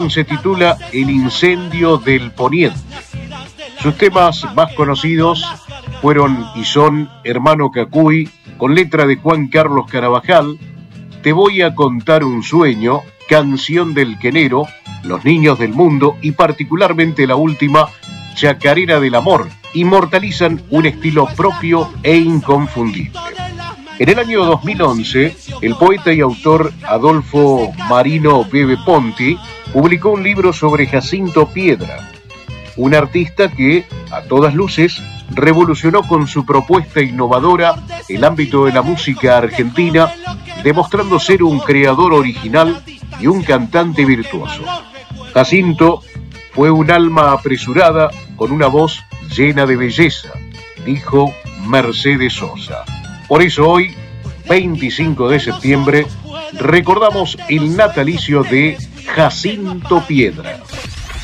canción se titula El incendio del poniente. Sus temas más conocidos fueron y son Hermano Cacuy, con letra de Juan Carlos Carabajal, Te voy a contar un sueño, Canción del Quenero, Los niños del mundo y particularmente la última, Chacarera del amor, inmortalizan un estilo propio e inconfundible. En el año 2011, el poeta y autor Adolfo Marino Bebe Ponti publicó un libro sobre Jacinto Piedra, un artista que, a todas luces, revolucionó con su propuesta innovadora el ámbito de la música argentina, demostrando ser un creador original y un cantante virtuoso. Jacinto fue un alma apresurada con una voz llena de belleza, dijo Mercedes Sosa. Por eso hoy, 25 de septiembre, recordamos el natalicio de Jacinto Piedra.